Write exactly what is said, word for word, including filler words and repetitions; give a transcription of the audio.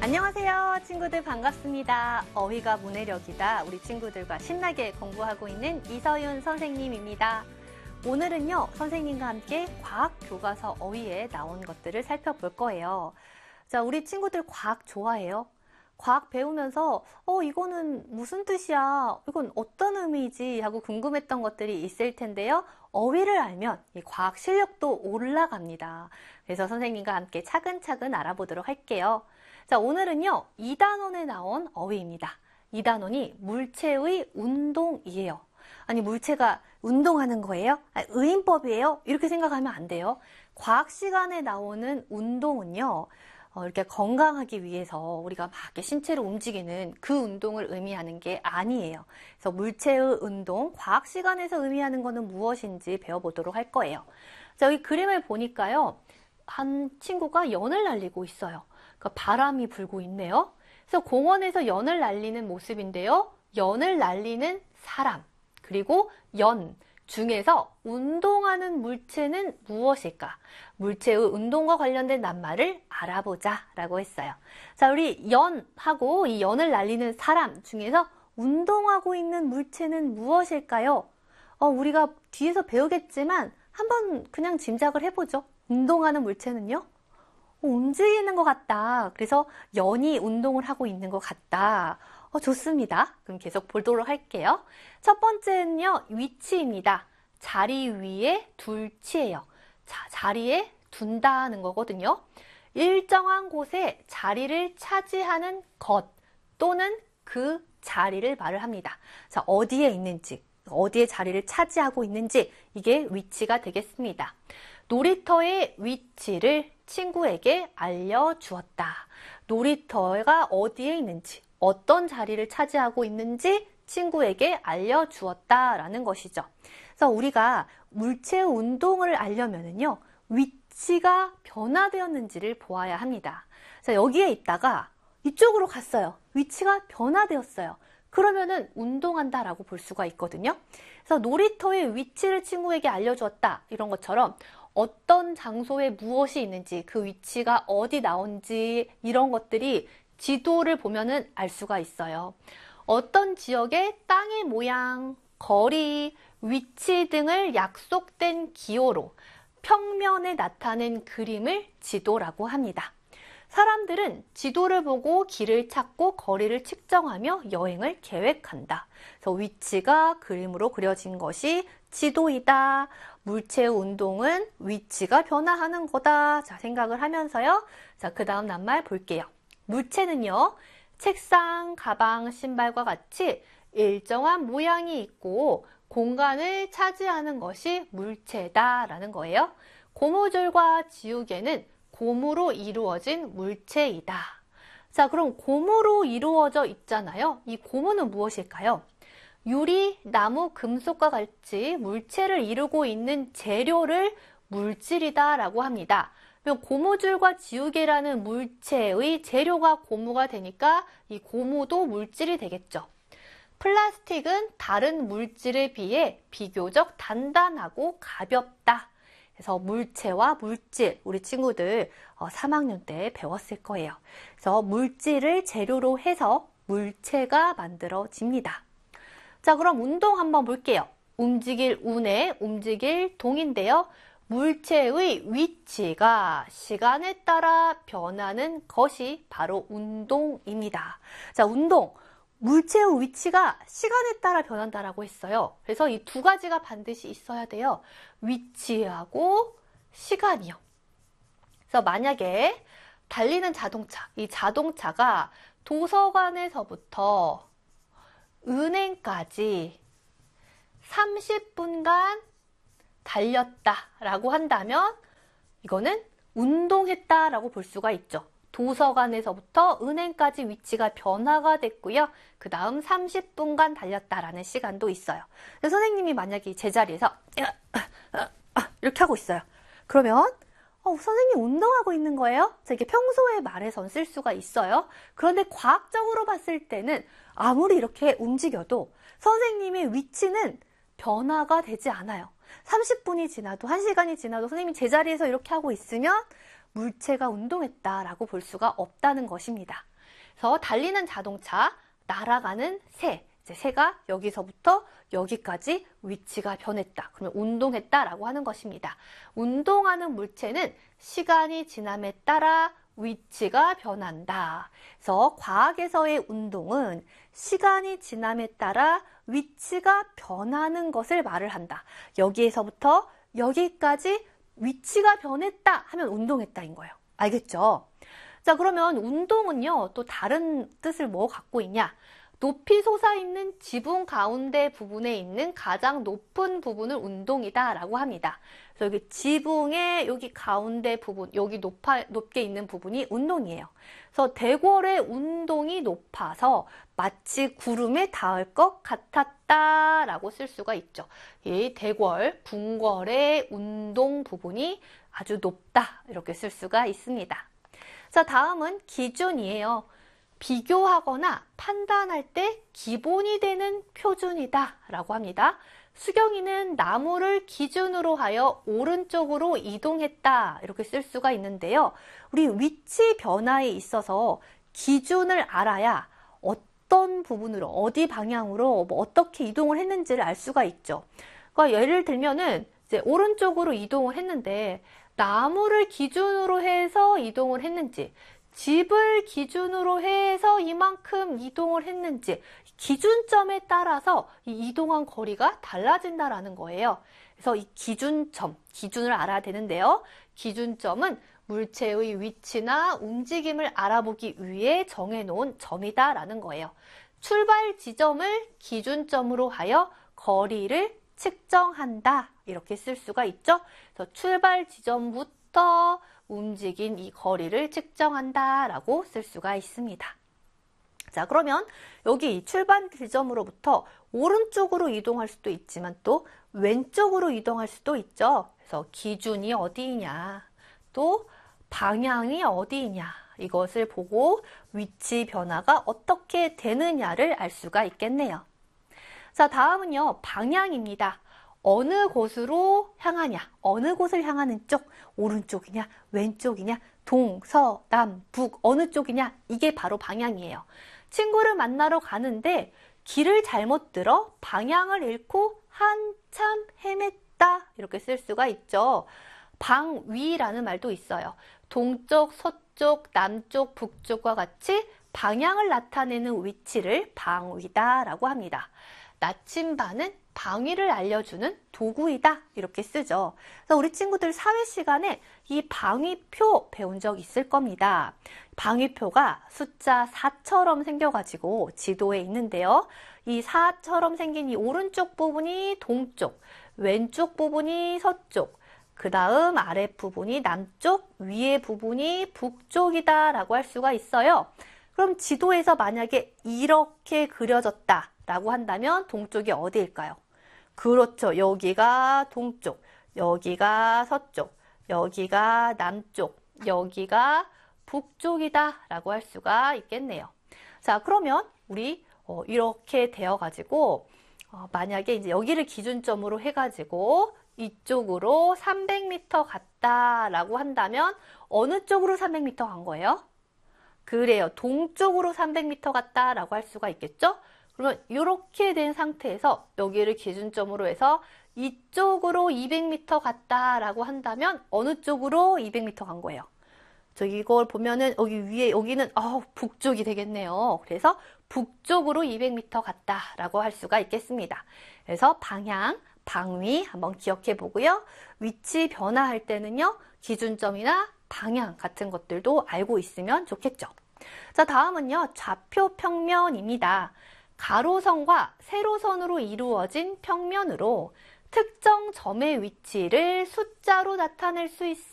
안녕하세요 친구들, 반갑습니다. 어휘가 문해력이다. 우리 친구들과 신나게 공부하고 있는 이서윤 선생님입니다. 오늘은요 선생님과 함께 과학 교과서 어휘에 나온 것들을 살펴볼 거예요. 자, 우리 친구들 과학 좋아해요? 과학 배우면서 어 이거는 무슨 뜻이야, 이건 어떤 의미지 하고 궁금했던 것들이 있을 텐데요. 어휘를 알면 이 과학 실력도 올라갑니다. 그래서 선생님과 함께 차근차근 알아보도록 할게요. 자, 오늘은요 이 단원에 나온 어휘입니다. 이 단원이 물체의 운동이에요. 아니, 물체가 운동하는 거예요? 아니, 의인법이에요? 이렇게 생각하면 안 돼요. 과학 시간에 나오는 운동은요, 어, 이렇게 건강하기 위해서 우리가 막 이렇게 신체를 움직이는 그 운동을 의미하는 게 아니에요. 그래서 물체의 운동, 과학 시간에서 의미하는 것은 무엇인지 배워보도록 할 거예요. 자, 여기 그림을 보니까요, 한 친구가 연을 날리고 있어요. 그러니까 바람이 불고 있네요. 그래서 공원에서 연을 날리는 모습인데요. 연을 날리는 사람, 그리고 연 중에서 운동하는 물체는 무엇일까? 물체의 운동과 관련된 낱말을 알아보자 라고 했어요. 자, 우리 연하고 이 연을 날리는 사람 중에서 운동하고 있는 물체는 무엇일까요? 어, 우리가 뒤에서 배우겠지만 한번 그냥 짐작을 해보죠. 운동하는 물체는요? 어, 움직이는 것 같다. 그래서 연이 운동을 하고 있는 것 같다. 어, 좋습니다. 그럼 계속 보도록 할게요. 첫 번째는요, 위치입니다. 자리 위에 둘치예요. 자, 자리에 둔다는 거거든요. 일정한 곳에 자리를 차지하는 것 또는 그 자리를 말을 합니다. 자, 어디에 있는지, 어디에 자리를 차지하고 있는지, 이게 위치가 되겠습니다. 놀이터의 위치를 친구에게 알려주었다. 놀이터가 어디에 있는지, 어떤 자리를 차지하고 있는지 친구에게 알려주었다라는 것이죠. 그래서 우리가 물체의 운동을 알려면은요, 위치가 변화되었는지를 보아야 합니다. 자, 여기에 있다가 이쪽으로 갔어요. 위치가 변화되었어요. 그러면은 운동한다라고 볼 수가 있거든요. 그래서 놀이터의 위치를 친구에게 알려주었다, 이런 것처럼 어떤 장소에 무엇이 있는지, 그 위치가 어디 나온지, 이런 것들이 지도를 보면은 알 수가 있어요. 어떤 지역의 땅의 모양, 거리, 위치 등을 약속된 기호로 평면에 나타낸 그림을 지도라고 합니다. 사람들은 지도를 보고 길을 찾고 거리를 측정하며 여행을 계획한다. 그래서 위치가 그림으로 그려진 것이 지도이다. 물체의 운동은 위치가 변화하는 거다. 자, 생각을 하면서요. 자, 그 다음 낱말 볼게요. 물체는요, 책상, 가방, 신발과 같이 일정한 모양이 있고 공간을 차지하는 것이 물체다라는 거예요. 고무줄과 지우개는 고무로 이루어진 물체이다. 자, 그럼 고무로 이루어져 있잖아요. 이 고무는 무엇일까요? 유리, 나무, 금속과 같이 물체를 이루고 있는 재료를 물질이다 라고 합니다. 그럼 고무줄과 지우개라는 물체의 재료가 고무가 되니까 이 고무도 물질이 되겠죠. 플라스틱은 다른 물질에 비해 비교적 단단하고 가볍다. 그래서 물체와 물질, 우리 친구들 삼 학년 때 배웠을 거예요. 그래서 물질을 재료로 해서 물체가 만들어집니다. 자, 그럼 운동 한번 볼게요. 움직일 운에 움직일 동인데요. 물체의 위치가 시간에 따라 변하는 것이 바로 운동입니다. 자, 운동. 물체의 위치가 시간에 따라 변한다라고 했어요. 그래서 이 두 가지가 반드시 있어야 돼요. 위치하고 시간이요. 그래서 만약에 달리는 자동차, 이 자동차가 도서관에서부터 은행까지 삼십 분간 달렸다라고 한다면 이거는 운동했다라고 볼 수가 있죠. 도서관에서부터 은행까지 위치가 변화가 됐고요. 그 다음 삼십 분간 달렸다라는 시간도 있어요. 선생님이 만약에 제자리에서 이렇게 하고 있어요. 그러면 어, 선생님 운동하고 있는 거예요? 자, 이게 평소에 말해선 쓸 수가 있어요. 그런데 과학적으로 봤을 때는 아무리 이렇게 움직여도 선생님의 위치는 변화가 되지 않아요. 삼십 분이 지나도 한 시간이 지나도 선생님이 제자리에서 이렇게 하고 있으면 물체가 운동했다라고 볼 수가 없다는 것입니다. 그래서 달리는 자동차, 날아가는 새. 이제 새가 여기서부터 여기까지 위치가 변했다. 그러면 운동했다라고 하는 것입니다. 운동하는 물체는 시간이 지남에 따라 위치가 변한다. 그래서 과학에서의 운동은 시간이 지남에 따라 위치가 변하는 것을 말을 한다. 여기에서부터 여기까지 위치가 변했다 하면 운동했다인 거예요. 알겠죠? 자, 그러면 운동은요, 또 다른 뜻을 뭐 갖고 있냐? 높이 솟아있는 지붕 가운데 부분에 있는 가장 높은 부분을 운동이다 라고 합니다. 그래서 여기 지붕의 여기 가운데 부분, 여기 높아, 높게 있는 부분이 운동이에요. 그래서 대궐의 운동이 높아서 마치 구름에 닿을 것 같았다 라고 쓸 수가 있죠. 이 대궐, 궁궐의 운동 부분이 아주 높다 이렇게 쓸 수가 있습니다. 자, 다음은 기준이에요. 비교하거나 판단할 때 기본이 되는 표준이다 라고 합니다. 수경이는 나무를 기준으로 하여 오른쪽으로 이동했다 이렇게 쓸 수가 있는데요. 우리 위치 변화에 있어서 기준을 알아야 어떤 부분으로 어디 방향으로 뭐 어떻게 이동을 했는지를 알 수가 있죠. 그러니까 예를 들면은 이제 오른쪽으로 이동을 했는데 나무를 기준으로 해서 이동을 했는지 집을 기준으로 해서 이만큼 이동을 했는지 기준점에 따라서 이 이동한 거리가 달라진다라는 거예요. 그래서 이 기준점, 기준을 알아야 되는데요. 기준점은 물체의 위치나 움직임을 알아보기 위해 정해놓은 점이다라는 거예요. 출발 지점을 기준점으로 하여 거리를 측정한다. 이렇게 쓸 수가 있죠. 그래서 출발 지점부터 움직인 이 거리를 측정한다 라고 쓸 수가 있습니다. 자, 그러면 여기 이 출발 지점으로부터 오른쪽으로 이동할 수도 있지만 또 왼쪽으로 이동할 수도 있죠. 그래서 기준이 어디이냐, 또 방향이 어디이냐 이것을 보고 위치 변화가 어떻게 되느냐를 알 수가 있겠네요. 자, 다음은요, 방향입니다. 어느 곳으로 향하냐, 어느 곳을 향하는 쪽, 오른쪽이냐, 왼쪽이냐, 동, 서, 남, 북, 어느 쪽이냐, 이게 바로 방향이에요. 친구를 만나러 가는데 길을 잘못 들어 방향을 잃고 한참 헤맸다. 이렇게 쓸 수가 있죠. 방위라는 말도 있어요. 동쪽, 서쪽, 남쪽, 북쪽과 같이 방향을 나타내는 위치를 방위다라고 합니다. 나침반은 방위를 알려주는 도구이다 이렇게 쓰죠. 그래서 우리 친구들 사회 시간에 이 방위표 배운 적 있을 겁니다. 방위표가 숫자 사처럼 생겨가지고 지도에 있는데요. 이 사처럼 생긴 이 오른쪽 부분이 동쪽, 왼쪽 부분이 서쪽, 그 다음 아래 부분이 남쪽, 위에 부분이 북쪽이다 라고 할 수가 있어요. 그럼 지도에서 만약에 이렇게 그려졌다 라고 한다면 동쪽이 어디일까요? 그렇죠. 여기가 동쪽, 여기가 서쪽, 여기가 남쪽, 여기가 북쪽이다 라고 할 수가 있겠네요. 자, 그러면 우리 어, 이렇게 되어가지고 어, 만약에 이제 여기를 기준점으로 해가지고 이쪽으로 삼백 미터 갔다 라고 한다면 어느 쪽으로 삼백 미터 간 거예요? 그래요. 동쪽으로 삼백 미터 갔다 라고 할 수가 있겠죠? 그러면 이렇게 된 상태에서 여기를 기준점으로 해서 이쪽으로 이백 미터 갔다라고 한다면 어느 쪽으로 이백 미터 간 거예요? 저기 이걸 보면은 여기 위에 여기는 어, 북쪽이 되겠네요. 그래서 북쪽으로 이백 미터 갔다라고 할 수가 있겠습니다. 그래서 방향, 방위 한번 기억해 보고요. 위치 변화할 때는요. 기준점이나 방향 같은 것들도 알고 있으면 좋겠죠. 자, 다음은요. 좌표 평면입니다. 가로선과 세로선으로 이루어진 평면으로 특정 점의 위치를 숫자로 나타낼 수 있어